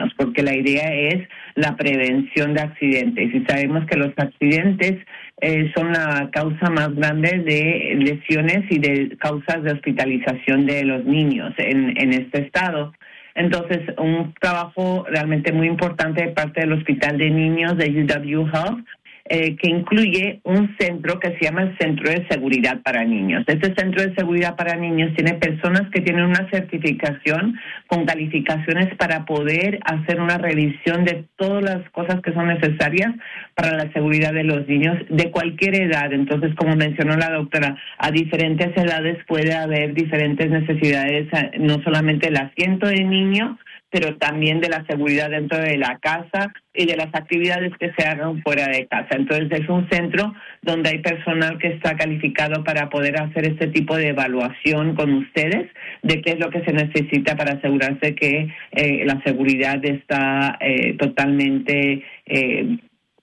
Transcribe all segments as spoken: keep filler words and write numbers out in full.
niños, porque la idea es la prevención de accidentes. Y sabemos que los accidentes eh, son la causa más grande de lesiones y de causas de hospitalización de los niños en, en este estado. Entonces, un trabajo realmente muy importante de parte del Hospital de Niños de U W Health, eh, que incluye un centro que se llama el Centro de Seguridad para Niños. Este Centro de Seguridad para Niños tiene personas que tienen una certificación con calificaciones para poder hacer una revisión de todas las cosas que son necesarias para la seguridad de los niños de cualquier edad. Entonces, como mencionó la doctora, a diferentes edades puede haber diferentes necesidades, no solamente el asiento del niño, pero también de la seguridad dentro de la casa y de las actividades que se hagan fuera de casa. Entonces, es un centro donde hay personal que está calificado para poder hacer este tipo de evaluación con ustedes de qué es lo que se necesita para asegurarse que eh, la seguridad está eh, totalmente eh,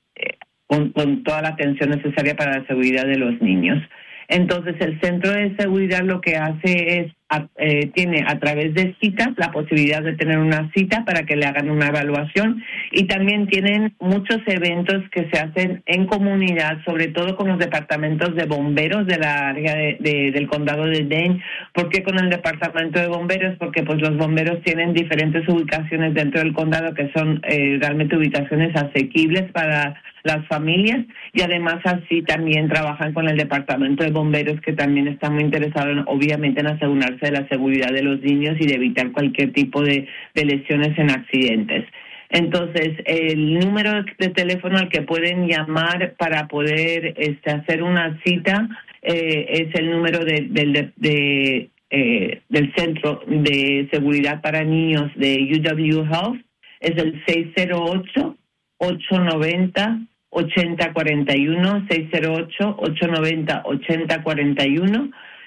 con, con toda la atención necesaria para la seguridad de los niños. Entonces, el Centro de Seguridad lo que hace es, eh, tiene a través de citas la posibilidad de tener una cita para que le hagan una evaluación, y también tienen muchos eventos que se hacen en comunidad, sobre todo con los departamentos de bomberos de la área de, de, del condado de Dane. ¿Por qué con el departamento de bomberos? Porque pues los bomberos tienen diferentes ubicaciones dentro del condado que son eh, realmente ubicaciones asequibles para las familias, y además así también trabajan con el departamento de bomberos, que también está muy interesado en, obviamente, en asegurarse de la seguridad de los niños y de evitar cualquier tipo de, de lesiones en accidentes. Entonces, el número de teléfono al que pueden llamar para poder este, hacer una cita eh, es el número de, de, de, de eh, del Centro de Seguridad para Niños de U W Health, es el seis cero ocho, ocho nueve cero, ocho cero cuatro uno, seis cero ocho, ocho nueve cero, ocho cero cuatro uno.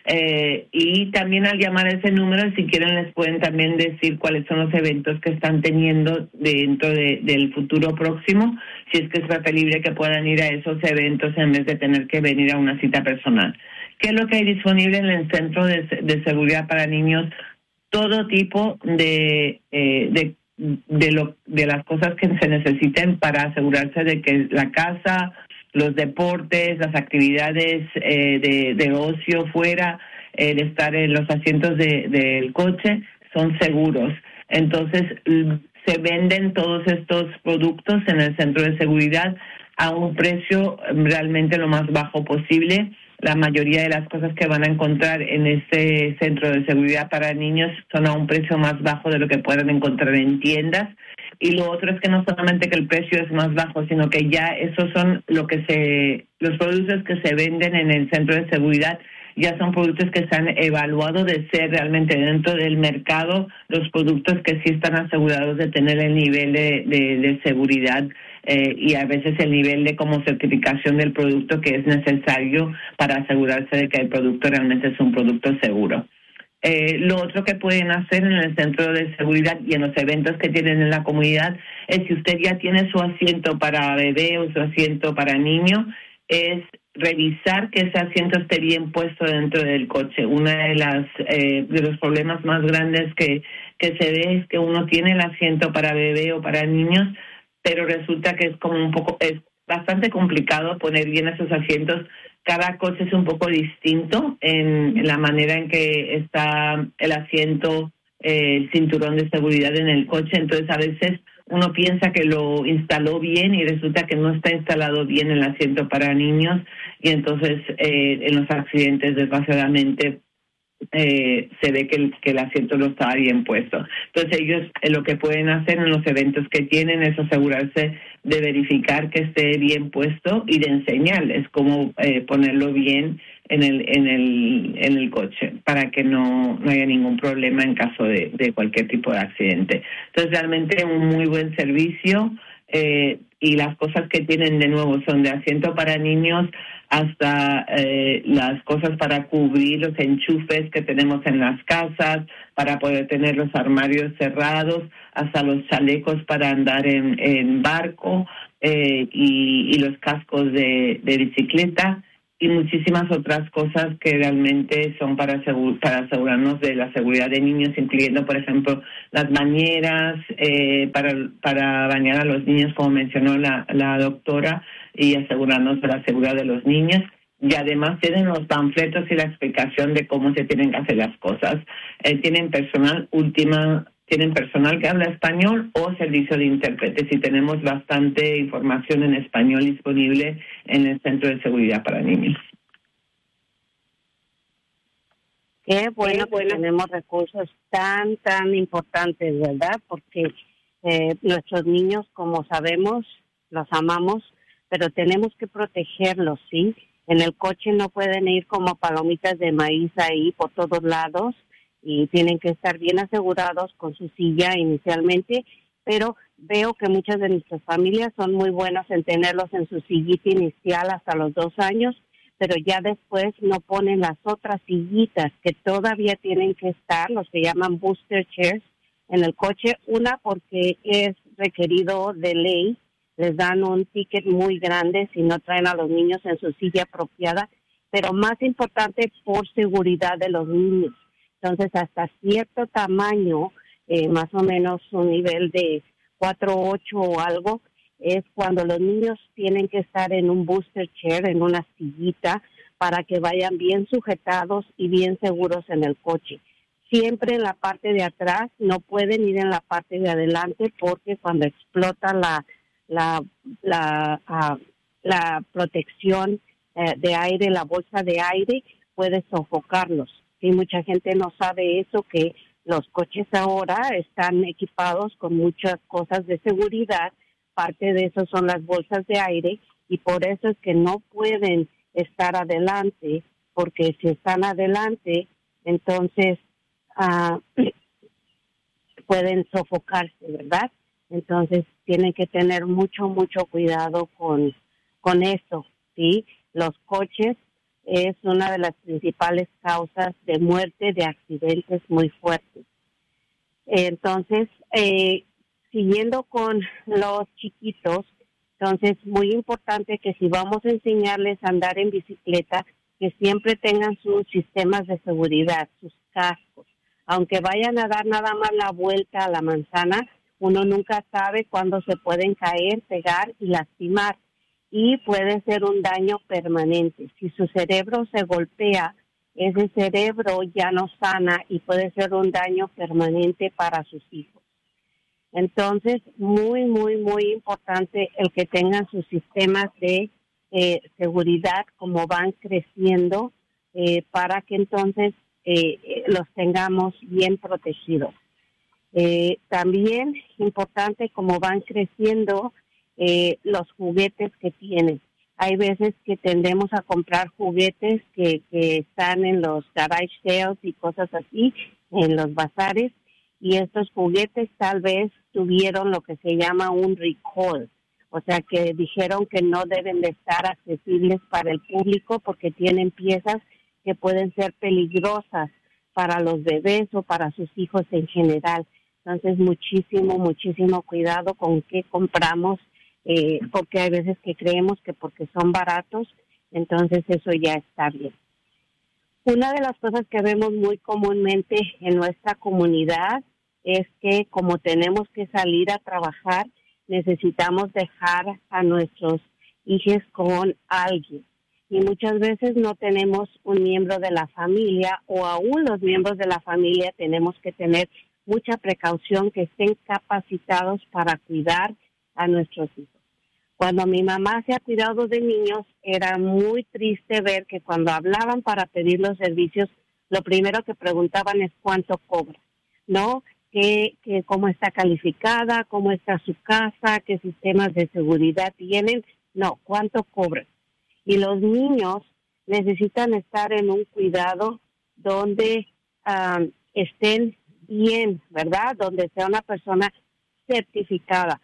Eh, y también al llamar a ese número, si quieren, les pueden también decir cuáles son los eventos que están teniendo dentro de, del futuro próximo, si es que es preferible que puedan ir a esos eventos en vez de tener que venir a una cita personal. ¿Qué es lo que hay disponible en el Centro de, de Seguridad para Niños? Todo tipo de, eh, de de lo de las cosas que se necesiten para asegurarse de que la casa, los deportes, las actividades eh, de, de ocio fuera, el eh, estar en los asientos de, del coche, son seguros. Entonces, se venden todos estos productos en el Centro de Seguridad a un precio realmente lo más bajo posible. La mayoría de las cosas que van a encontrar en este Centro de Seguridad para Niños son a un precio más bajo de lo que pueden encontrar en tiendas. Y lo otro es que no solamente que el precio es más bajo, sino que ya esos son lo que se, los productos que se venden en el Centro de Seguridad ya son productos que se han evaluado de ser realmente dentro del mercado los productos que sí están asegurados de tener el nivel de, de, de seguridad eh, y a veces el nivel de como certificación del producto que es necesario para asegurarse de que el producto realmente es un producto seguro. Eh, lo otro que pueden hacer en el Centro de Seguridad y en los eventos que tienen en la comunidad es, si usted ya tiene su asiento para bebé o su asiento para niño, es revisar que ese asiento esté bien puesto dentro del coche. Uno de las eh, de los problemas más grandes que, que se ve es que uno tiene el asiento para bebé o para niños, pero resulta que es como un poco, es bastante complicado poner bien esos asientos. Cada coche es un poco distinto en, en la manera en que está el asiento, eh, el cinturón de seguridad en el coche. Entonces, a veces uno piensa que lo instaló bien y resulta que no está instalado bien el asiento para niños, y entonces eh, en los accidentes, desgraciadamente, eh, se ve que el, que el asiento no estaba bien puesto. Entonces ellos eh, lo que pueden hacer en los eventos que tienen es asegurarse de verificar que esté bien puesto y de enseñarles cómo eh, ponerlo bien en el en el en el coche para que no, no haya ningún problema en caso de, de cualquier tipo de accidente. Entonces, realmente un muy buen servicio, eh, y las cosas que tienen de nuevo son de asiento para niños hasta eh, las cosas para cubrir los enchufes que tenemos en las casas, para poder tener los armarios cerrados, hasta los chalecos para andar en, en barco, eh, y, y los cascos de, de bicicleta. y muchísimas otras cosas que realmente son para, asegu- para asegurarnos de la seguridad de niños, incluyendo, por ejemplo, las bañeras, eh, para, para bañar a los niños, como mencionó la, la doctora, y asegurarnos de la seguridad de los niños. Y además tienen los panfletos y la explicación de cómo se tienen que hacer las cosas. Eh, tienen personal última, tienen personal que habla español o servicio de intérpretes, y tenemos bastante información en español disponible en el Centro de Seguridad para Niños. Qué bueno, Qué bueno. que tenemos recursos tan, tan importantes, ¿verdad? Porque eh, nuestros niños, como sabemos, los amamos, pero tenemos que protegerlos, ¿sí? En el coche no pueden ir como palomitas de maíz ahí por todos lados, y tienen que estar bien asegurados con su silla inicialmente, pero veo que muchas de nuestras familias son muy buenas en tenerlos en su sillita inicial hasta los dos años, pero ya después no ponen las otras sillitas que todavía tienen que estar, los que llaman booster chairs, en el coche. Una, porque es requerido de ley, les dan un ticket muy grande si no traen a los niños en su silla apropiada, pero más importante, por seguridad de los niños. Entonces, hasta cierto tamaño, eh, más o menos un nivel de cuatro ocho o algo, es cuando los niños tienen que estar en un booster chair, en una sillita, para que vayan bien sujetados y bien seguros en el coche. Siempre en la parte de atrás, no pueden ir en la parte de adelante, porque cuando explota la la la, uh, la protección uh, de aire, la bolsa de aire, puede sofocarlos. Y mucha gente no sabe eso, que los coches ahora están equipados con muchas cosas de seguridad. Parte de eso son las bolsas de aire, y por eso es que no pueden estar adelante, porque si están adelante, entonces uh, pueden sofocarse, ¿verdad? Entonces tienen que tener mucho, mucho cuidado con, con eso, ¿sí? Los coches es una de las principales causas de muerte, de accidentes muy fuertes. Entonces, eh, siguiendo con los chiquitos, entonces muy importante que si vamos a enseñarles a andar en bicicleta, que siempre tengan sus sistemas de seguridad, sus cascos. Aunque vayan a dar nada más la vuelta a la manzana, uno nunca sabe cuándo se pueden caer, pegar y lastimar, y puede ser un daño permanente. Si su cerebro se golpea, ese cerebro ya no sana y puede ser un daño permanente para sus hijos. Entonces, muy, muy, muy importante el que tengan sus sistemas de eh, seguridad como van creciendo, eh, para que entonces eh, los tengamos bien protegidos. Eh, también importante como van creciendo eh, los juguetes que tienen. Hay veces que tendemos a comprar juguetes que, que están en los garage sales y cosas así, en los bazares, y estos juguetes tal vez tuvieron lo que se llama un recall, o sea que dijeron que no deben de estar accesibles para el público porque tienen piezas que pueden ser peligrosas para los bebés o para sus hijos en general. Entonces, muchísimo, muchísimo cuidado con qué compramos, eh, porque hay veces que creemos que porque son baratos, entonces eso ya está bien. Una de las cosas que vemos muy comúnmente en nuestra comunidad es que como tenemos que salir a trabajar, necesitamos dejar a nuestros hijos con alguien. Y muchas veces no tenemos un miembro de la familia, o aún los miembros de la familia tenemos que tener mucha precaución, que estén capacitados para cuidar a nuestros hijos. Cuando mi mamá se ha cuidado de niños, era muy triste ver que cuando hablaban para pedir los servicios, lo primero que preguntaban es cuánto cobra, ¿no? Que, que cómo está calificada, cómo está su casa, qué sistemas de seguridad tienen. No, cuánto cobran. Y los niños necesitan estar en un cuidado donde um, estén bien, ¿verdad? Donde sea una persona certificada.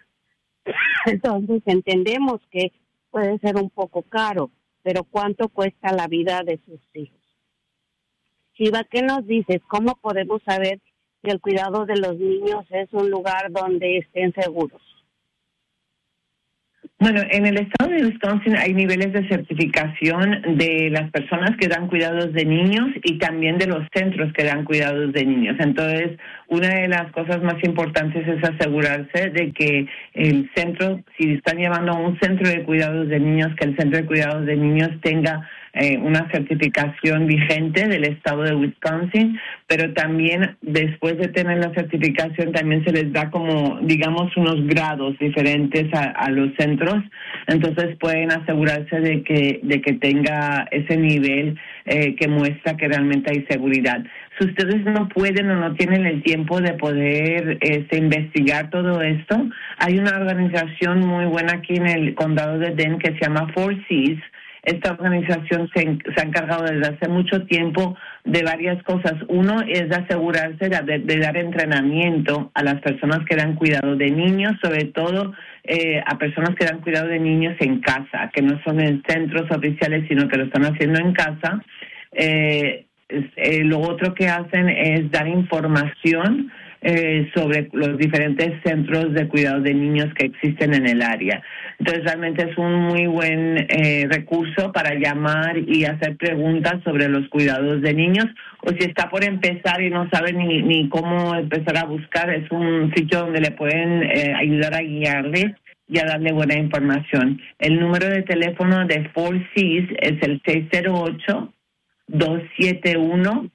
Entonces entendemos que puede ser un poco caro, pero ¿cuánto cuesta la vida de sus hijos? Shiva, ¿qué nos dices? ¿Cómo podemos saber que el cuidado de los niños es un lugar donde estén seguros? Bueno, en el estado de Wisconsin hay niveles de certificación de las personas que dan cuidados de niños y también de los centros que dan cuidados de niños. Entonces, una de las cosas más importantes es asegurarse de que el centro, si están llevando a un centro de cuidados de niños, que el centro de cuidados de niños tenga eh, una certificación vigente del estado de Wisconsin, pero también después de tener la certificación también se les da como, digamos, unos grados diferentes a, a los centros. Entonces pueden asegurarse de que de que tenga ese nivel eh, que muestra que realmente hay seguridad. Si ustedes no pueden o no tienen el tiempo de poder este, investigar todo esto, hay una organización muy buena aquí en el condado de Dane que se llama Four Seas. Esta organización se, se ha encargado desde hace mucho tiempo de varias cosas. Uno es de asegurarse de, de, de dar entrenamiento a las personas que dan cuidado de niños, sobre todo eh, a personas que dan cuidado de niños en casa, que no son en centros oficiales, sino que lo están haciendo en casa. Eh, eh, lo otro que hacen es dar información Eh, sobre los diferentes centros de cuidado de niños que existen en el área. Entonces, realmente es un muy buen eh, recurso para llamar y hacer preguntas sobre los cuidados de niños, o si está por empezar y no sabe ni, ni cómo empezar a buscar, es un sitio donde le pueden eh, ayudar a guiarle y a darle buena información. El número de teléfono de Four Seas es el seis cero ocho, dos siete uno,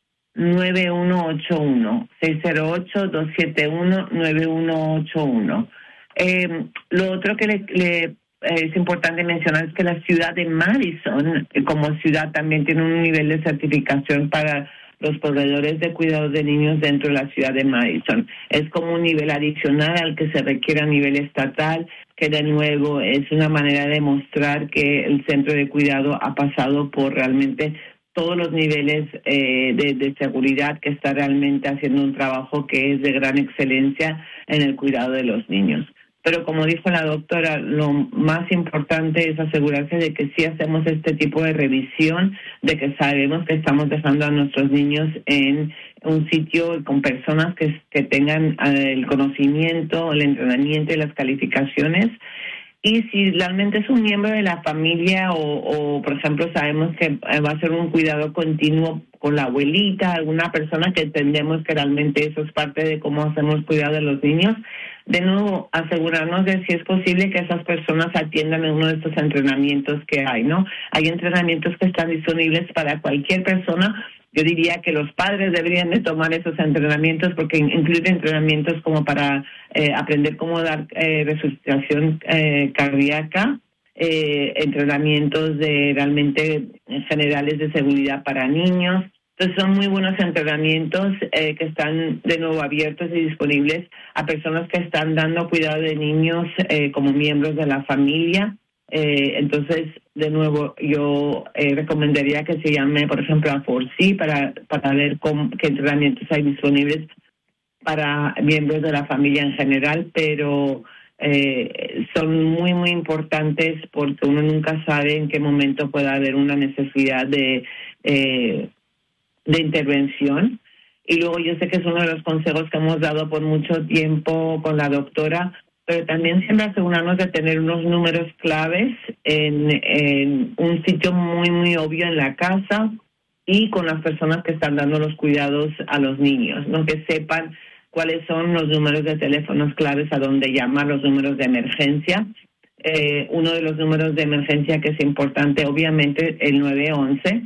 nueve uno ocho uno, seis cero ocho, dos siete uno, nueve uno ocho uno. Eh, lo otro que le, le eh, es importante mencionar es que la ciudad de Madison, eh, como ciudad, también tiene un nivel de certificación para los proveedores de cuidados de niños dentro de la ciudad de Madison. Es como un nivel adicional al que se requiere a nivel estatal, que de nuevo es una manera de mostrar que el centro de cuidado ha pasado por realmente todos los niveles eh, de, de seguridad, que está realmente haciendo un trabajo que es de gran excelencia en el cuidado de los niños. Pero como dijo la doctora, lo más importante es asegurarse de que sí hacemos este tipo de revisión, de que sabemos que estamos dejando a nuestros niños en un sitio con personas que, que tengan el conocimiento, el entrenamiento y las calificaciones. Y si realmente es un miembro de la familia o, o, por ejemplo, sabemos que va a ser un cuidado continuo con la abuelita, alguna persona que entendemos que realmente eso es parte de cómo hacemos cuidado de los niños, de nuevo, asegurarnos de si es posible que esas personas atiendan en uno de estos entrenamientos que hay, ¿no? Hay entrenamientos que están disponibles para cualquier persona. Yo diría que los padres deberían de tomar esos entrenamientos porque incluyen entrenamientos como para eh, aprender cómo dar eh, resucitación eh, cardíaca, eh, entrenamientos de realmente generales de seguridad para niños. Entonces son muy buenos entrenamientos eh, que están de nuevo abiertos y disponibles a personas que están dando cuidado de niños eh, como miembros de la familia. Eh, entonces, de nuevo, yo eh, recomendaría que se llame, por ejemplo, a Four Seas para, para ver cómo, qué entrenamientos hay disponibles para miembros de la familia en general, pero eh, son muy, muy importantes porque uno nunca sabe en qué momento pueda haber una necesidad de, eh, de intervención. Y luego yo sé que es uno de los consejos que hemos dado por mucho tiempo con la doctora, pero también siempre asegurarnos de tener unos números claves en, en un sitio muy, muy obvio en la casa y con las personas que están dando los cuidados a los niños, ¿no? Que sepan cuáles son los números de teléfonos claves a donde llamar, los números de emergencia. Eh, uno de los números de emergencia que es importante, obviamente, el nueve once,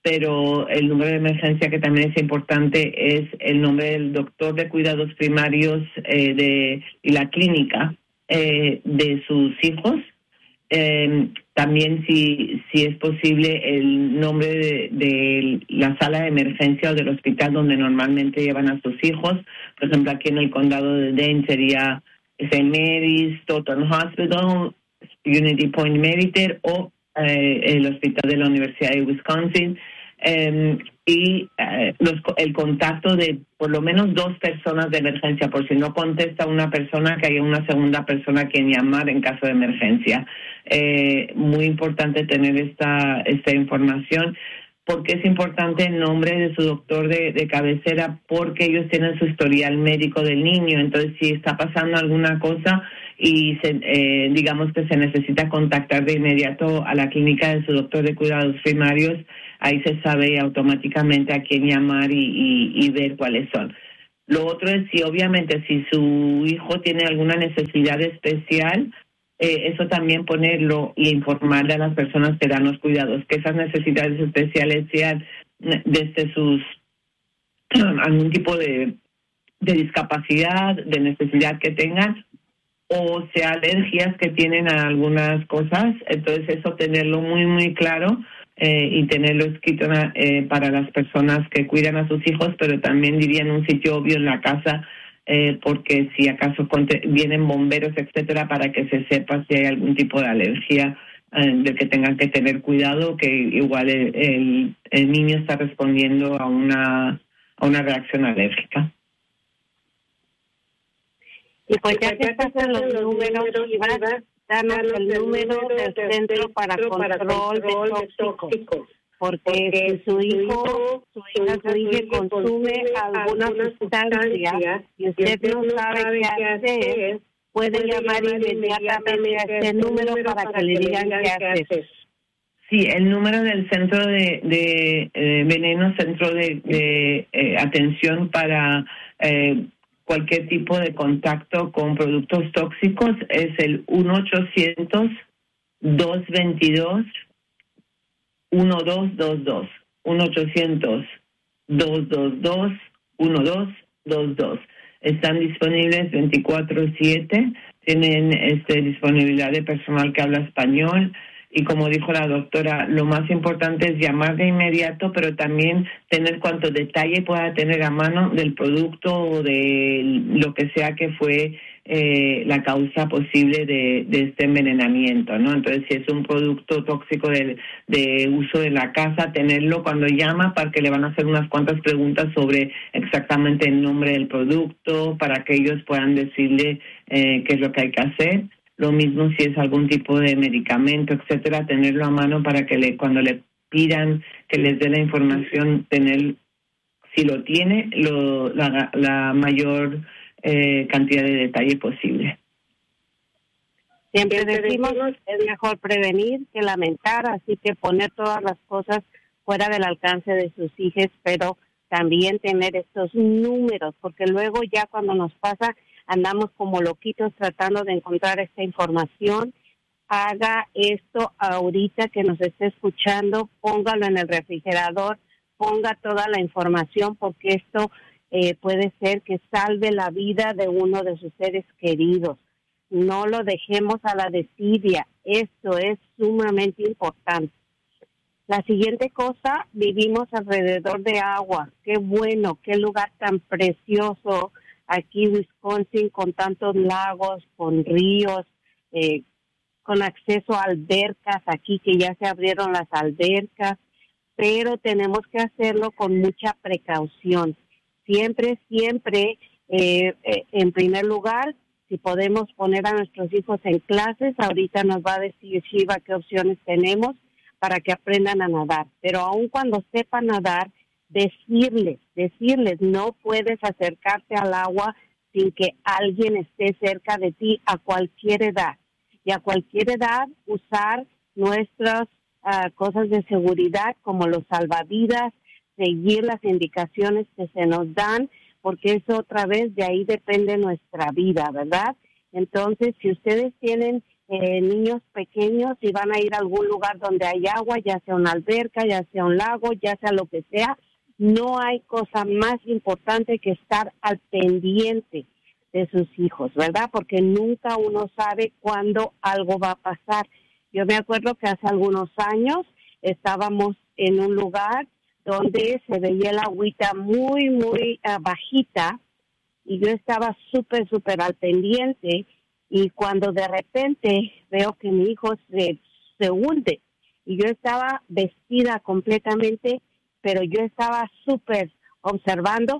pero el número de emergencia que también es importante es el nombre del doctor de cuidados primarios eh, de y la clínica eh, de sus hijos. Eh, también, si si es posible, el nombre de, de la sala de emergencia o del hospital donde normalmente llevan a sus hijos. Por ejemplo, aquí en el condado de Dane sería Saint Mary's, Totten Hospital, Unity Point Medicare o eh, el hospital de la Universidad de Wisconsin. Eh, y eh, los, el contacto de por lo menos dos personas de emergencia, por si no contesta una persona, que haya una segunda persona a quien llamar en caso de emergencia. Eh, muy importante tener esta, esta información, porque es importante el nombre de su doctor de, de cabecera, porque ellos tienen su historial médico del niño. Entonces, si está pasando alguna cosa y se, eh, digamos que se necesita contactar de inmediato a la clínica de su doctor de cuidados primarios. Ahí se sabe automáticamente a quién llamar y, y, y ver cuáles son. Lo otro es si obviamente si su hijo tiene alguna necesidad especial, eh, eso también ponerlo y informarle a las personas que dan los cuidados, que esas necesidades especiales sean desde sus algún tipo de, de discapacidad, de necesidad que tengan, o sea alergias que tienen a algunas cosas. Entonces eso tenerlo muy muy claro eh, y tenerlo escrito eh, para las personas que cuidan a sus hijos, pero también diría en un sitio obvio en la casa, eh, porque si acaso vienen bomberos, etcétera, para que se sepa si hay algún tipo de alergia eh, de que tengan que tener cuidado, que igual el, el, el niño está respondiendo a una a una reacción alérgica. Y pues ya que estás en los números, Iván, danos el número del Centro para Control de Tóxicos. Porque si su hijo, su hija, su hija consume alguna sustancia y usted no sabe qué hacer, puede llamar inmediatamente a este número para que le digan qué hacer. Sí, el número del Centro de, de eh, Veneno, Centro de, de eh, Atención para eh, cualquier tipo de contacto con productos tóxicos es el uno ochocientos, dos veintidós, uno dos dos dos. uno ochocientos, dos dos dos, uno dos dos dos. Están disponibles veinticuatro siete, tienen este, disponibilidad de personal que habla español. Y como dijo la doctora, lo más importante es llamar de inmediato, pero también tener cuanto detalle pueda tener a mano del producto o de lo que sea que fue eh, la causa posible de, de este envenenamiento, ¿no? Entonces, si es un producto tóxico de, de uso de la casa, tenerlo cuando llama, para que le van a hacer unas cuantas preguntas sobre exactamente el nombre del producto, para que ellos puedan decirle eh, qué es lo que hay que hacer. Lo mismo si es algún tipo de medicamento, etcétera, tenerlo a mano para que le, cuando le pidan que les dé la información, tener, si lo tiene, lo, la, la mayor eh, cantidad de detalle posible. Siempre decimos, es mejor prevenir que lamentar, así que poner todas las cosas fuera del alcance de sus hijos, pero también tener estos números, porque luego ya cuando nos pasa, andamos como loquitos tratando de encontrar esta información. Haga esto ahorita que nos esté escuchando, póngalo en el refrigerador, ponga toda la información, porque esto eh, puede ser que salve la vida de uno de sus seres queridos. No lo dejemos a la desidia, esto es sumamente importante. La siguiente cosa, vivimos alrededor de agua. Qué bueno, qué lugar tan precioso. Aquí Wisconsin, con tantos lagos, con ríos, eh, con acceso a albercas, aquí que ya se abrieron las albercas, pero tenemos que hacerlo con mucha precaución. Siempre, siempre, eh, eh, en primer lugar, si podemos poner a nuestros hijos en clases, ahorita nos va a decir Shiva qué opciones tenemos para que aprendan a nadar, pero aun cuando sepan nadar, decirles, decirles, no puedes acercarte al agua sin que alguien esté cerca de ti a cualquier edad. Y a cualquier edad usar nuestras uh, cosas de seguridad como los salvavidas, seguir las indicaciones que se nos dan, porque eso otra vez de ahí depende nuestra vida, ¿verdad? Entonces, si ustedes tienen eh, niños pequeños y van a ir a algún lugar donde hay agua, ya sea una alberca, ya sea un lago, ya sea lo que sea, no hay cosa más importante que estar al pendiente de sus hijos, ¿verdad? Porque nunca uno sabe cuándo algo va a pasar. Yo me acuerdo que hace algunos años estábamos en un lugar donde se veía el agüita muy, muy uh, bajita y yo estaba súper, súper al pendiente y cuando de repente veo que mi hijo se, se hunde y yo estaba vestida completamente, pero yo estaba súper observando,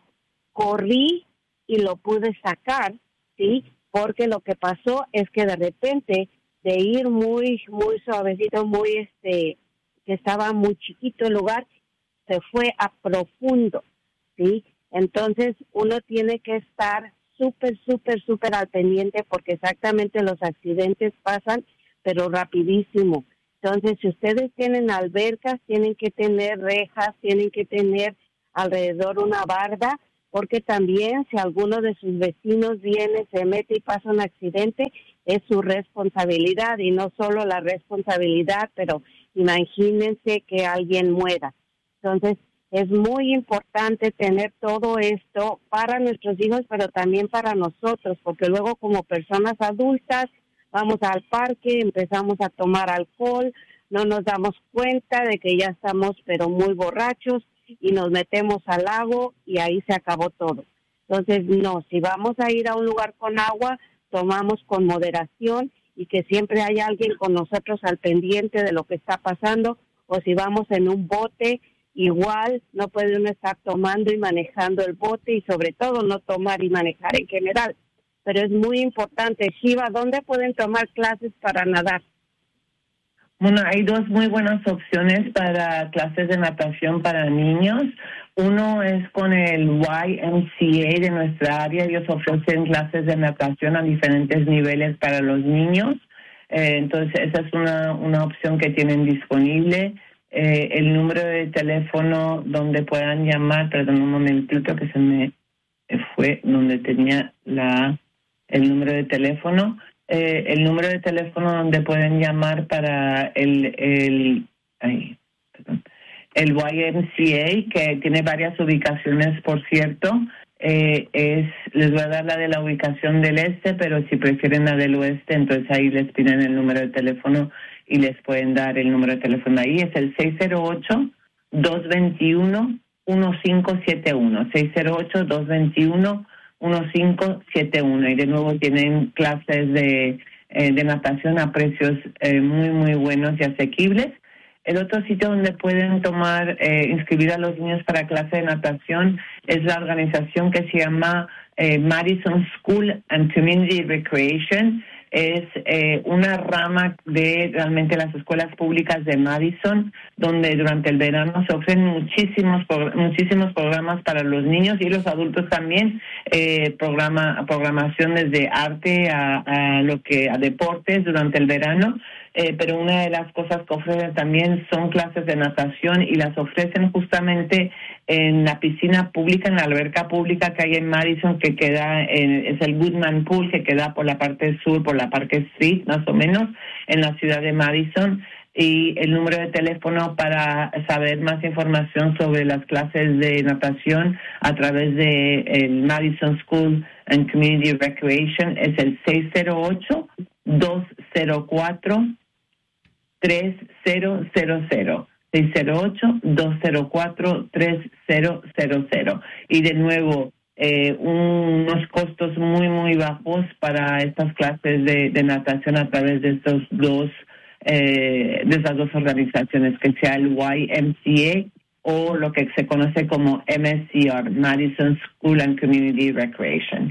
corrí y lo pude sacar, ¿sí? Porque lo que pasó es que de repente, de ir muy, muy suavecito, muy, este, que estaba muy chiquito el lugar, se fue a profundo, ¿sí? Entonces, uno tiene que estar súper, súper, súper al pendiente porque exactamente los accidentes pasan, pero rapidísimo. Entonces, si ustedes tienen albercas, tienen que tener rejas, tienen que tener alrededor una barda, porque también si alguno de sus vecinos viene, se mete y pasa un accidente, es su responsabilidad, y no solo la responsabilidad, pero imagínense que alguien muera. Entonces, es muy importante tener todo esto para nuestros hijos, pero también para nosotros, porque luego como personas adultas vamos al parque, empezamos a tomar alcohol, no nos damos cuenta de que ya estamos pero muy borrachos y nos metemos al lago y ahí se acabó todo. Entonces, no, si vamos a ir a un lugar con agua, tomamos con moderación y que siempre haya alguien con nosotros al pendiente de lo que está pasando, o si vamos en un bote, igual no puede uno estar tomando y manejando el bote y sobre todo no tomar y manejar en general. Pero es muy importante. Shiva, ¿dónde pueden tomar clases para nadar? Bueno, hay dos muy buenas opciones para clases de natación para niños. Uno es con el Y M C A de nuestra área. Ellos ofrecen clases de natación a diferentes niveles para los niños. Eh, entonces, esa es una, una opción que tienen disponible. Eh, el número de teléfono donde puedan llamar, perdón un momentito que se me fue donde tenía la el número de teléfono. Eh, el número de teléfono donde pueden llamar para el el ay, perdón, el Y M C A, que tiene varias ubicaciones, por cierto, eh, es les voy a dar la de la ubicación del este, pero si prefieren la del oeste, entonces ahí les piden el número de teléfono y les pueden dar el número de teléfono ahí. Es el seis cero ocho, dos dos uno, uno cinco siete uno, seis cero ocho, dos dos uno, uno cinco siete uno, y de nuevo tienen clases de, eh, de natación a precios eh, muy, muy buenos y asequibles. El otro sitio donde pueden tomar, eh, inscribir a los niños para clase de natación es la organización que se llama eh, Madison School and Community Recreation. Es eh, una rama de realmente las escuelas públicas de Madison, donde durante el verano se ofrecen muchísimos muchísimos programas para los niños y los adultos también, eh, programa programación desde arte a, a lo que a deportes durante el verano. Eh, pero una de las cosas que ofrecen también son clases de natación, y las ofrecen justamente en la piscina pública, en la alberca pública que hay en Madison, que queda en, es el Goodman Pool, que queda por la parte sur, por la Park Street, más o menos, en la ciudad de Madison. Y el número de teléfono para saber más información sobre las clases de natación a través de el Madison School and Community Recreation es el seis cero ocho, dos cero cuatro, tres cero cero cero, seis cero ocho, dos cero cuatro, tres cero cero cero. Y de nuevo, eh, unos costos muy, muy bajos para estas clases de, de natación a través de estos dos, eh, de estas dos organizaciones, que sea el Y M C A o lo que se conoce como M S C R, Madison School and Community Recreation.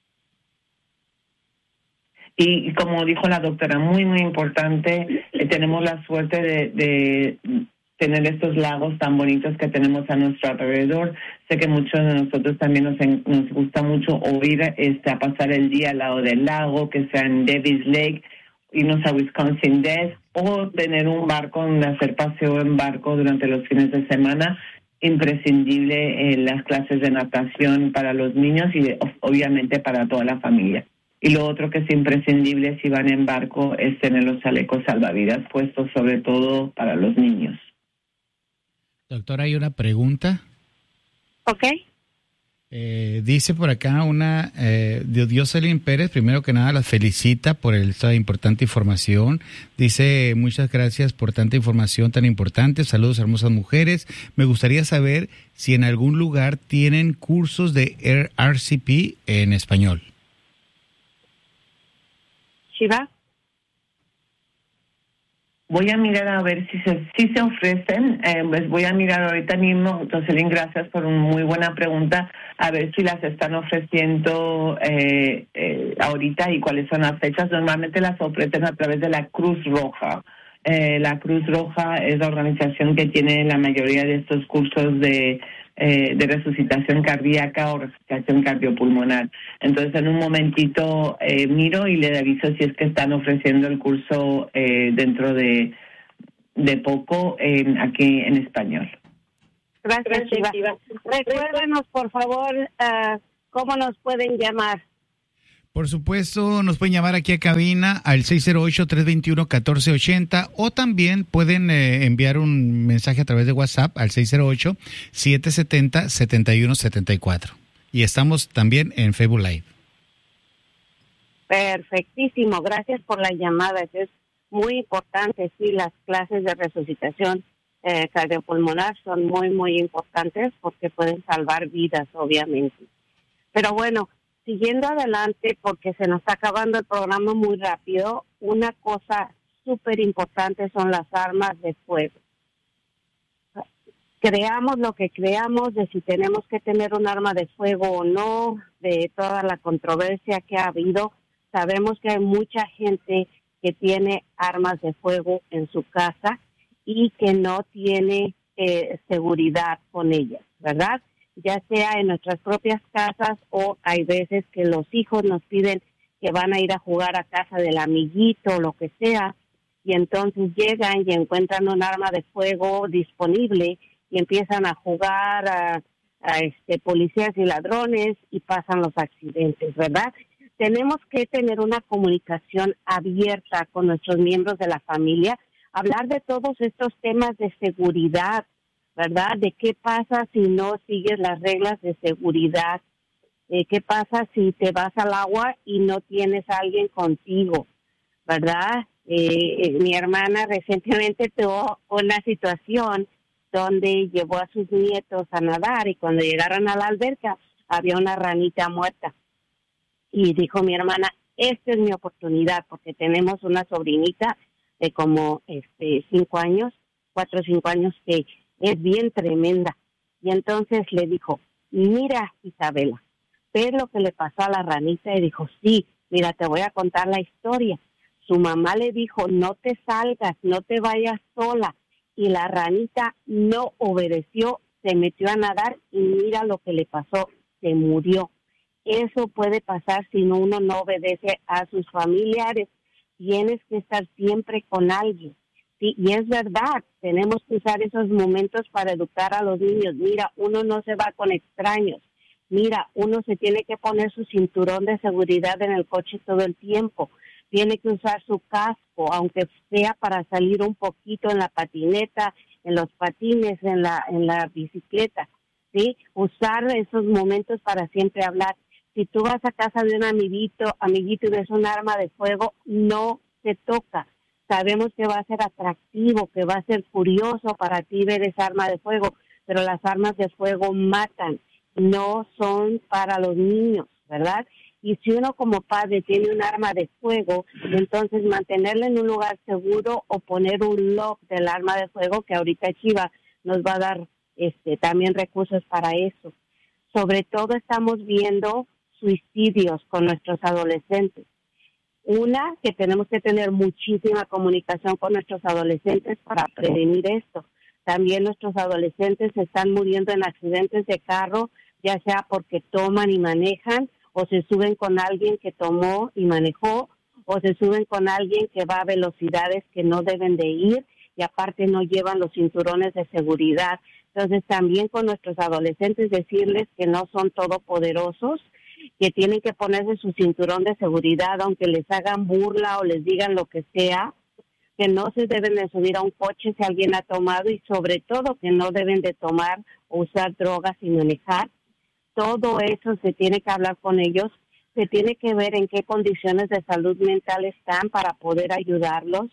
Y como dijo la doctora, muy, muy importante, eh, tenemos la suerte de, de tener estos lagos tan bonitos que tenemos a nuestro alrededor. Sé que muchos de nosotros también nos, nos gusta mucho oír este, a pasar el día al lado del lago, que sea en Davis Lake, irnos a Wisconsin Dells, o tener un barco donde hacer paseo en barco durante los fines de semana. Imprescindible eh, las clases de natación para los niños y obviamente para toda la familia. Y lo otro que es imprescindible si van en barco es tener los chalecos salvavidas puestos, sobre todo para los niños. Doctora, hay una pregunta. Ok. Eh, dice por acá una eh, de Dioselin Pérez, primero que nada las felicita por esta importante información. Dice, muchas gracias por tanta información tan importante. Saludos, hermosas mujeres. Me gustaría saber si en algún lugar tienen cursos de R C P en español. Shiva. Voy a mirar a ver si se, si se ofrecen, eh, pues voy a mirar ahorita mismo. Jocelyn, gracias por una muy buena pregunta, a ver si las están ofreciendo eh, eh, ahorita y cuáles son las fechas. Normalmente las ofrecen a través de la Cruz Roja. Eh, la Cruz Roja es la organización que tiene la mayoría de estos cursos de, eh, de resucitación cardíaca o resucitación cardiopulmonar. Entonces, en un momentito eh, miro y le aviso si es que están ofreciendo el curso eh, dentro de, de poco eh, aquí en español. Gracias, Shiva. Recuérdenos, por favor, uh, cómo nos pueden llamar. Por supuesto, nos pueden llamar aquí a cabina al seis cero ocho, tres dos uno, uno cuatro ocho cero o también pueden eh, enviar un mensaje a través de WhatsApp al seis cero ocho, siete siete cero, siete uno siete cuatro. Y estamos también en Facebook Live. Perfectísimo, gracias por la llamada. Es muy importante, sí, las clases de resucitación eh, cardiopulmonar son muy, muy importantes porque pueden salvar vidas, obviamente. Pero bueno, siguiendo adelante, porque se nos está acabando el programa muy rápido, una cosa súper importante son las armas de fuego. Creamos lo que creamos de si tenemos que tener un arma de fuego o no, de toda la controversia que ha habido. Sabemos que hay mucha gente que tiene armas de fuego en su casa y que no tiene eh, seguridad con ellas, ¿verdad? Ya sea en nuestras propias casas o hay veces que los hijos nos piden que van a ir a jugar a casa del amiguito o lo que sea, y entonces llegan y encuentran un arma de fuego disponible y empiezan a jugar a, a este policías y ladrones y pasan los accidentes, ¿verdad? Tenemos que tener una comunicación abierta con nuestros miembros de la familia, hablar de todos estos temas de seguridad, ¿verdad? De qué pasa si no sigues las reglas de seguridad, eh, qué pasa si te vas al agua y no tienes a alguien contigo, ¿verdad? Eh, eh, mi hermana recientemente tuvo una situación donde llevó a sus nietos a nadar y cuando llegaron a la alberca había una ranita muerta. Y dijo mi hermana, esta es mi oportunidad porque tenemos una sobrinita de como este cinco años, cuatro o cinco años que es bien tremenda. Y entonces le dijo, mira Isabela, ¿ves lo que le pasó a la ranita? Y dijo, sí, mira, te voy a contar la historia. Su mamá le dijo, no te salgas, no te vayas sola. Y la ranita no obedeció, se metió a nadar y mira lo que le pasó, se murió. Eso puede pasar si uno no obedece a sus familiares. Tienes que estar siempre con alguien. Sí, y es verdad, tenemos que usar esos momentos para educar a los niños. Mira, uno no se va con extraños. Mira, uno se tiene que poner su cinturón de seguridad en el coche todo el tiempo. Tiene que usar su casco, aunque sea para salir un poquito en la patineta, en los patines, en la en la bicicleta. Sí, usar esos momentos para siempre hablar. Si tú vas a casa de un amiguito, amiguito y ves un arma de fuego, no se toca. Sabemos que va a ser atractivo, que va a ser curioso para ti ver esa arma de fuego, pero las armas de fuego matan, no son para los niños, ¿verdad? Y si uno como padre tiene un arma de fuego, entonces mantenerla en un lugar seguro o poner un lock del arma de fuego, que ahorita Shiva nos va a dar este también recursos para eso. Sobre todo estamos viendo suicidios con nuestros adolescentes. Una, que tenemos que tener muchísima comunicación con nuestros adolescentes para prevenir esto. También nuestros adolescentes se están muriendo en accidentes de carro, ya sea porque toman y manejan, o se suben con alguien que tomó y manejó, o se suben con alguien que va a velocidades que no deben de ir, y aparte no llevan los cinturones de seguridad. Entonces también con nuestros adolescentes decirles que no son todopoderosos, que tienen que ponerse su cinturón de seguridad, aunque les hagan burla o les digan lo que sea, que no se deben de subir a un coche si alguien ha tomado y sobre todo que no deben de tomar o usar drogas y manejar. Todo eso se tiene que hablar con ellos, se tiene que ver en qué condiciones de salud mental están para poder ayudarlos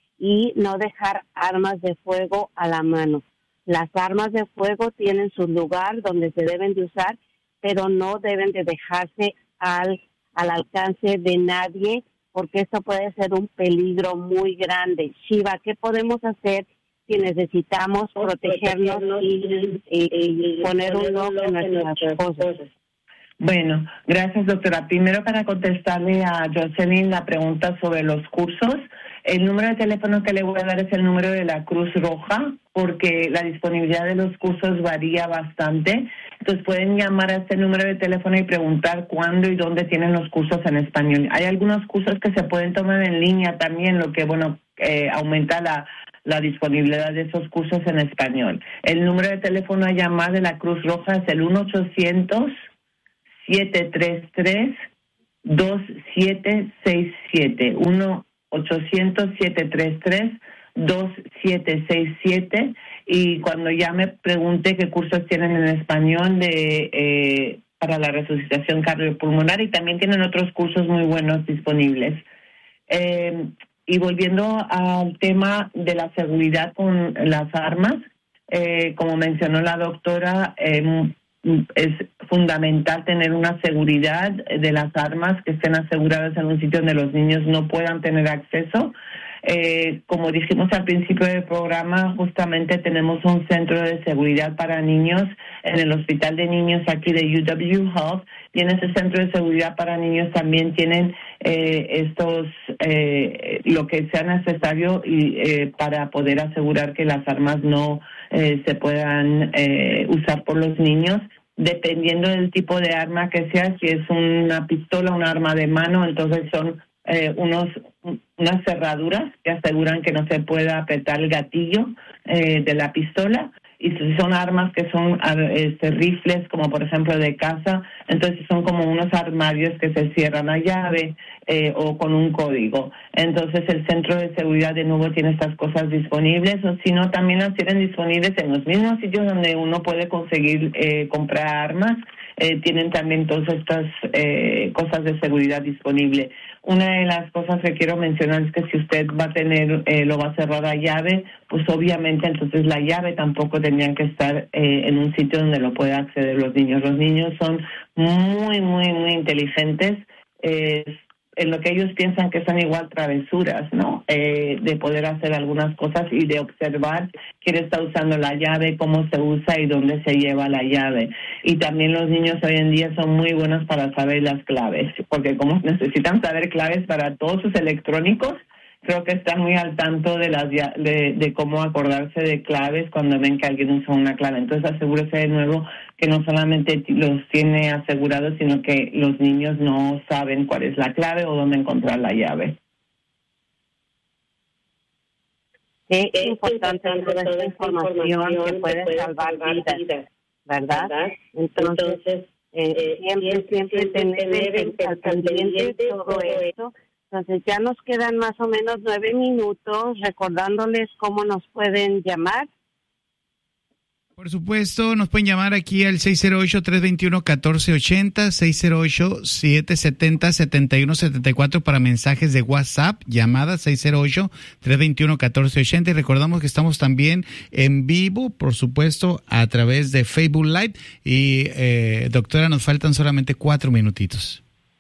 y no dejar armas de fuego a la mano. Las armas de fuego tienen su lugar donde se deben de usar, pero no deben de dejarse al, al alcance de nadie, porque esto puede ser un peligro muy grande. Shiva, ¿qué podemos hacer si necesitamos protegernos y, y, y poner un lock en nuestras cosas? Bueno, gracias doctora. Primero para contestarle a Jocelyn la pregunta sobre los cursos. El número de teléfono que le voy a dar es el número de la Cruz Roja, porque la disponibilidad de los cursos varía bastante. Entonces pueden llamar a este número de teléfono y preguntar cuándo y dónde tienen los cursos en español. Hay algunos cursos que se pueden tomar en línea también, lo que, bueno, eh, aumenta la, la disponibilidad de esos cursos en español. El número de teléfono a llamar de la Cruz Roja es el uno ochocientos, siete tres tres, dos siete seis siete. uno ochocientos, siete tres tres, dos siete seis siete, y cuando llame pregunte qué cursos tienen en español de eh, para la resucitación cardiopulmonar, y también tienen otros cursos muy buenos disponibles. Eh, y volviendo al tema de la seguridad con las armas, eh, como mencionó la doctora, eh, es fundamental tener una seguridad de las armas que estén aseguradas en un sitio donde los niños no puedan tener acceso. Eh, como dijimos al principio del programa, justamente tenemos un centro de seguridad para niños en el Hospital de Niños aquí de U W Health, y en ese centro de seguridad para niños también tienen eh, estos eh, lo que sea necesario y eh, para poder asegurar que las armas no eh, se puedan eh, usar por los niños. Dependiendo del tipo de arma que sea, si es una pistola, un arma de mano, entonces son eh, unos unas cerraduras que aseguran que no se pueda apretar el gatillo eh, de la pistola. Y si son armas que son este, rifles, como por ejemplo de caza, entonces son como unos armarios que se cierran a llave eh, o con un código. Entonces el centro de seguridad de nuevo tiene estas cosas disponibles, o si no, también las tienen disponibles en los mismos sitios donde uno puede conseguir eh, comprar armas. Eh, tienen también todas estas eh, cosas de seguridad disponible. Una de las cosas que quiero mencionar es que si usted va a tener, eh, lo va a cerrar a llave, pues obviamente entonces la llave tampoco tendrían que estar eh, en un sitio donde lo puedan acceder los niños. Los niños son muy, muy, muy inteligentes. Eh, en lo que ellos piensan que son igual travesuras, ¿no? Eh, de poder hacer algunas cosas y de observar quién está usando la llave, cómo se usa y dónde se lleva la llave. Y también los niños hoy en día son muy buenos para saber las claves, porque como necesitan saber claves para todos sus electrónicos, creo que están muy al tanto de las de, de cómo acordarse de claves cuando ven que alguien usa una clave. Entonces asegúrese de nuevo que no solamente los tiene asegurados, sino que los niños no saben cuál es la clave o dónde encontrar la llave. Qué es importante toda esta información que puede salvar vidas, ¿verdad? Entonces, eh, siempre, siempre tener al pendiente todo esto. Entonces ya nos quedan más o menos nueve minutos, recordándoles cómo nos pueden llamar. Por supuesto, nos pueden llamar aquí al seis cero ocho, tres dos uno, uno cuatro ocho cero, seis cero ocho, siete siete cero, siete uno siete cuatro para mensajes de WhatsApp, llamadas seis cero ocho, tres dos uno, uno cuatro ocho cero, y recordamos que estamos también en vivo, por supuesto, a través de Facebook Live, y eh, doctora, nos faltan solamente cuatro minutitos.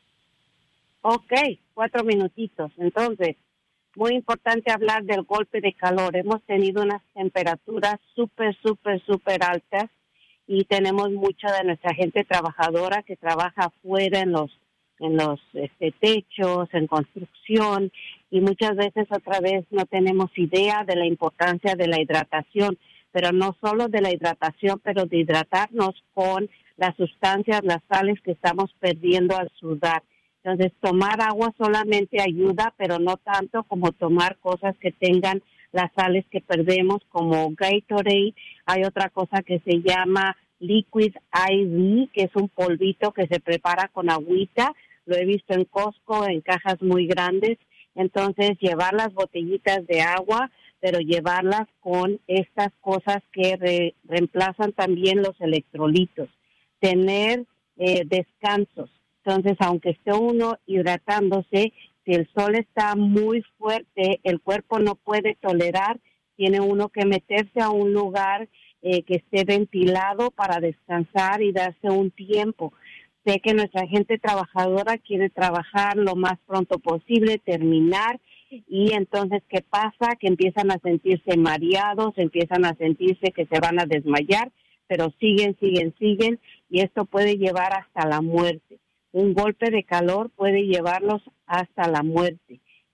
Ok, cuatro minutitos. Entonces, muy importante hablar del golpe de calor. Hemos tenido unas temperaturas súper, súper, súper altas, y tenemos mucha de nuestra gente trabajadora que trabaja afuera en los en los este, techos, en construcción, y muchas veces otra vez no tenemos idea de la importancia de la hidratación, pero no solo de la hidratación, pero de hidratarnos con las sustancias, las sales que estamos perdiendo al sudar. Entonces, tomar agua solamente ayuda, pero no tanto como tomar cosas que tengan las sales que perdemos, como Gatorade. Hay otra cosa que se llama Liquid I V, que es un polvito que se prepara con agüita. Lo he visto en Costco, en cajas muy grandes. Entonces, llevar las botellitas de agua, pero llevarlas con estas cosas que re- reemplazan también los electrolitos. Tener eh, descansos. Entonces, aunque esté uno hidratándose, si el sol está muy fuerte, el cuerpo no puede tolerar, tiene uno que meterse a un lugar eh, que esté ventilado para descansar y darse un tiempo. Sé que nuestra gente trabajadora quiere trabajar lo más pronto posible, terminar, y entonces, ¿qué pasa? Que empiezan a sentirse mareados, empiezan a sentirse que se van a desmayar, pero siguen, siguen, siguen, y esto puede llevar hasta la muerte. Un golpe de calor puede llevarlos hasta la muerte.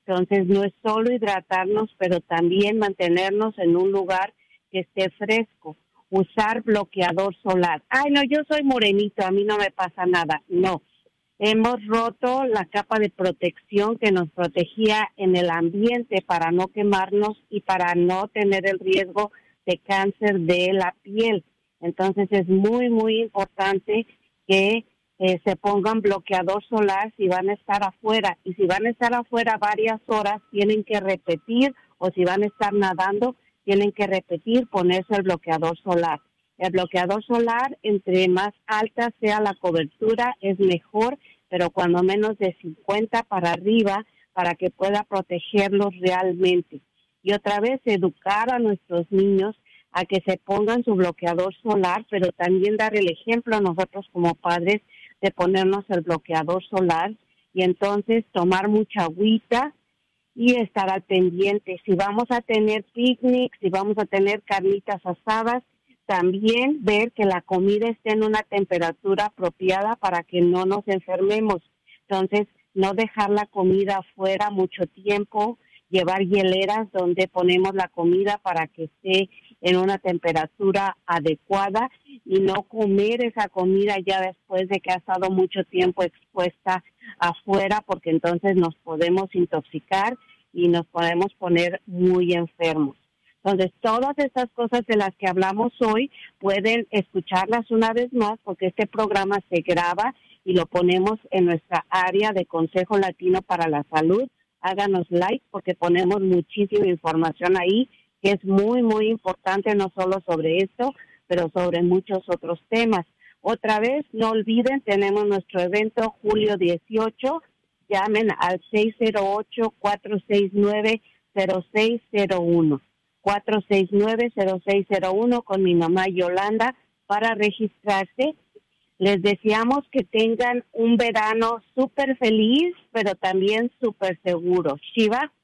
Entonces, no es solo hidratarnos, pero también mantenernos en un lugar que esté fresco. Usar bloqueador solar. Ay, no, yo soy morenito, a mí no me pasa nada. No, hemos roto la capa de protección que nos protegía en el ambiente para no quemarnos y para no tener el riesgo de cáncer de la piel. Entonces, es muy, muy importante que Eh, se pongan bloqueador solar si van a estar afuera, y si van a estar afuera varias horas tienen que repetir, o si van a estar nadando tienen que repetir ponerse el bloqueador solar. El bloqueador solar, entre más alta sea la cobertura es mejor, pero cuando menos de cincuenta para arriba, para que pueda protegerlos realmente. Y otra vez educar a nuestros niños a que se pongan su bloqueador solar, pero también dar el ejemplo a nosotros como padres de ponernos el bloqueador solar, y entonces tomar mucha agüita y estar al pendiente. Si vamos a tener picnic, si vamos a tener carnitas asadas, también ver que la comida esté en una temperatura apropiada para que no nos enfermemos. Entonces, no dejar la comida afuera mucho tiempo, llevar hieleras donde ponemos la comida para que esté en una temperatura adecuada, y no comer esa comida ya después de que ha estado mucho tiempo expuesta afuera, porque entonces nos podemos intoxicar y nos podemos poner muy enfermos. Entonces, todas estas cosas de las que hablamos hoy pueden escucharlas una vez más, porque este programa se graba y lo ponemos en nuestra área de Consejo Latino para la Salud. Háganos like porque ponemos muchísima información ahí, que es muy, muy importante, no solo sobre esto, pero sobre muchos otros temas. Otra vez, no olviden, tenemos nuestro evento julio dieciocho. Llamen al seis cero ocho, cuatro seis nueve, cero seis cero uno. cuatro seis nueve, cero seis cero uno con mi mamá Yolanda para registrarse. Les deseamos que tengan un verano súper feliz, pero también súper seguro. Shiva.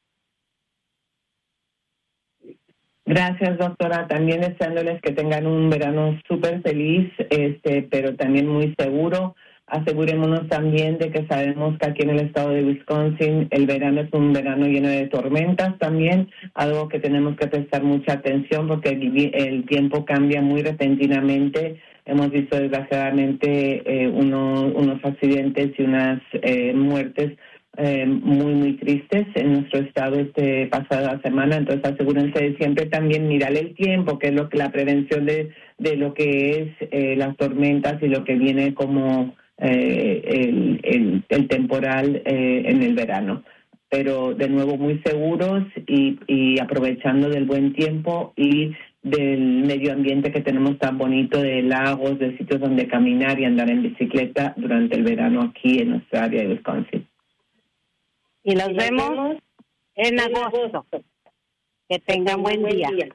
Gracias, doctora. También deseándoles que tengan un verano súper feliz, este, pero también muy seguro. Asegurémonos también de que sabemos que aquí en el estado de Wisconsin el verano es un verano lleno de tormentas también, algo que tenemos que prestar mucha atención porque el, el tiempo cambia muy repentinamente. Hemos visto desgraciadamente eh, uno, unos accidentes y unas eh, muertes eh, muy, muy tristes en nuestro estado este pasada semana. Entonces asegúrense de siempre también mirar el tiempo, que es lo que la prevención de, de lo que es eh, las tormentas y lo que viene como eh, el, el, el temporal eh, en el verano. Pero de nuevo muy seguros y, y aprovechando del buen tiempo y del medio ambiente que tenemos tan bonito, de lagos, de sitios donde caminar y andar en bicicleta durante el verano aquí en nuestra área de Wisconsin. Y nos, y nos vemos, vemos en agosto. Que tengan buen día. día.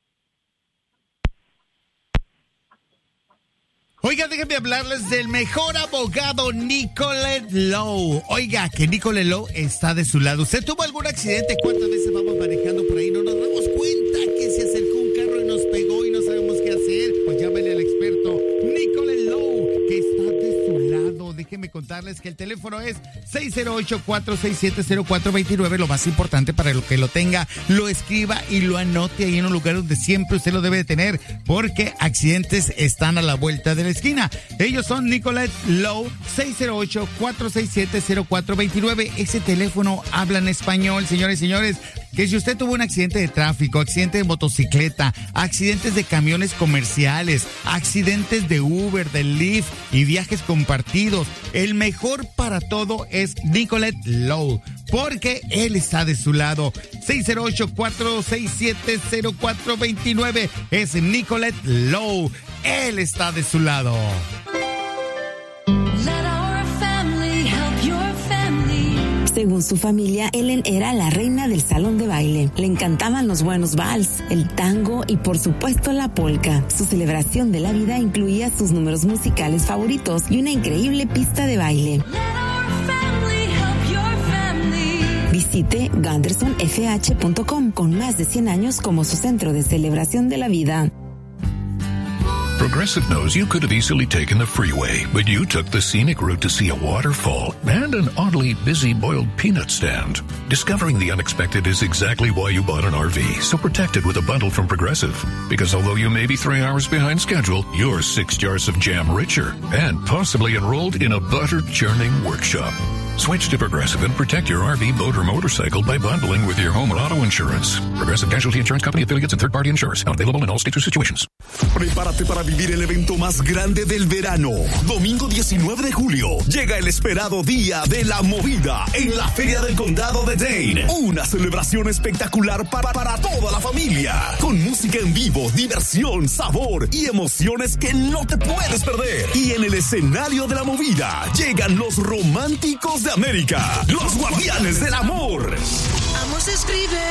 Oiga, déjenme hablarles del mejor abogado, Nicolette Lowe. Oiga, que Nicolette Lowe está de su lado. ¿Usted tuvo algún accidente? ¿Cuántas veces vamos manejando por ahí? No nos damos cuenta que se acercó un carro y nos pegó y no sabemos qué hacer. Pues llámale al experto Nicolette Lowe, que está de su lado. Déjenme contarles que el teléfono es seis cero ocho, cuatro seis siete, cero cuatro dos nueve. Lo más importante para lo que lo tenga, lo escriba y lo anote ahí en un lugar donde siempre usted lo debe de tener, porque accidentes están a la vuelta de la esquina. Ellos son Nicolette Lowe, seis cero ocho, cuatro seis siete, cero cuatro dos nueve. Ese teléfono habla en español, señores y señores. Que si usted tuvo un accidente de tráfico, accidente de motocicleta, accidentes de camiones comerciales, accidentes de Uber, de Lyft y viajes compartidos, el mejor para todo es Nicolette Lowe, porque él está de su lado. seis cero ocho, cuatro seis siete, cero cuatro dos nueve es Nicolette Lowe. Él está de su lado. Según su familia, Ellen era la reina del salón de baile. Le encantaban los buenos vals, el tango y por supuesto la polka. Su celebración de la vida incluía sus números musicales favoritos y una increíble pista de baile. Visite gunderson f h punto com con más de cien años como su centro de celebración de la vida. Progressive knows you could have easily taken the freeway, but you took the scenic route to see a waterfall and an oddly busy boiled peanut stand. Discovering the unexpected is exactly why you bought an R V, so protect it with a bundle from Progressive. Because although you may be three hours behind schedule, you're six jars of jam richer and possibly enrolled in a butter-churning workshop. Switch to Progressive and protect your R V, boat, or motorcycle by bundling with your home and auto insurance. Progressive Casualty Insurance Company, affiliates, and third-party insurers. Not available in all states or situations. Prepárate para vivir el evento más grande del verano. Domingo diecinueve de julio llega el esperado Día de la Movida en la Feria del Condado de Dane. Una celebración espectacular para, para toda la familia. Con música en vivo, diversión, sabor y emociones que no te puedes perder. Y en el escenario de la movida llegan los románticos de América, los Guardianes del Amor. Amos escribe